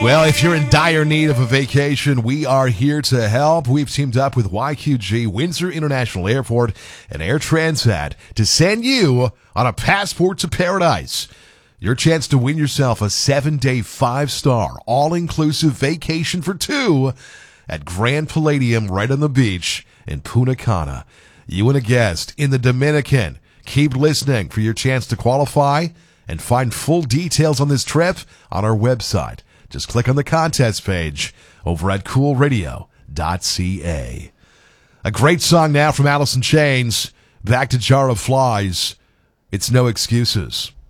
Well, if you're in dire need of a vacation, we are here to help. We've teamed up with YQG, Windsor International Airport, and Air Transat to send you on a passport to paradise. Your chance to win yourself a 7-day, 5-star, all-inclusive vacation for two at Grand Palladium right on the beach in Punta Cana. You and a guest in the Dominican. Keep listening for your chance to qualify and find full details on this trip on our website. Just click on the contest page over at coolradio.ca. A great song now from Alice in Chains. Back to Jar of Flies. It's No Excuses.